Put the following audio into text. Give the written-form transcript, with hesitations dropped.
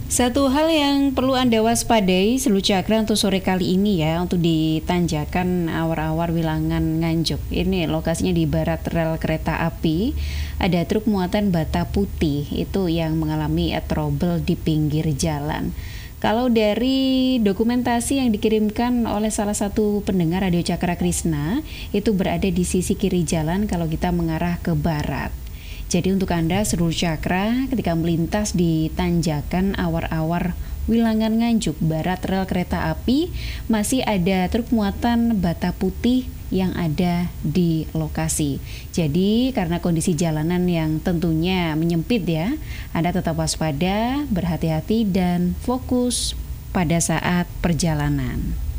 Satu hal yang perlu Anda waspadai Seluruh Cakra untuk sore kali ini ya, untuk di tanjakan awar-awar Wilangan Nganjuk. Ini lokasinya di barat rel kereta api. Ada truk muatan bata putih itu yang mengalami trouble di pinggir jalan. Kalau dari dokumentasi yang dikirimkan oleh salah satu pendengar Radio Cakra Krishna, itu berada di sisi kiri jalan kalau kita mengarah ke barat. Jadi untuk Anda seluruh cakra ketika melintas di tanjakan awar-awar Wilangan Nganjuk barat rel kereta api, masih ada truk muatan bata putih yang ada di lokasi. Jadi karena kondisi jalanan yang tentunya menyempit ya, Anda tetap waspada, berhati-hati dan fokus pada saat perjalanan.